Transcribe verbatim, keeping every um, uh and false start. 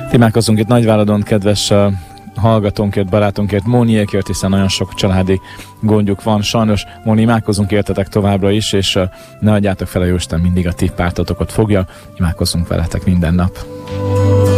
Imádkozzunk itt Nagyváradon kedves uh, hallgatónkért, barátunkért, Móniékért, hiszen nagyon sok családi gondjuk van. Sajnos, Móni, imádkozzunk értetek továbbra is, és uh, ne adjátok fel, a Jóisten mindig a ti pártotokat fogja. Imádkozzunk veletek minden nap.